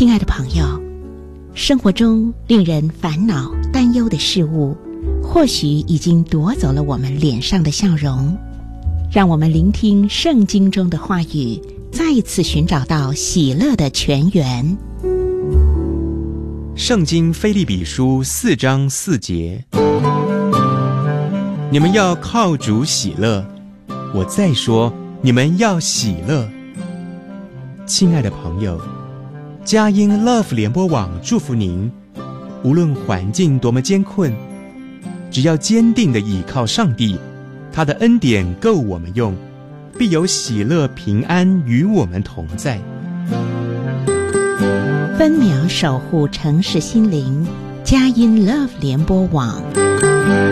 亲爱的朋友，生活中令人烦恼担忧的事物，或许已经夺走了我们脸上的笑容。让我们聆听圣经中的话语，再一次寻找到喜乐的泉源。 圣经腓立比书4章4节，你们要靠主喜乐。我再说，你们要喜乐。亲爱的朋友，佳音 Love 联播网祝福您，无论环境多么艰困，只要坚定地倚靠上帝，他的恩典够我们用，必有喜乐平安与我们同在。 分秒守护城市心灵，佳音 Love 联播网。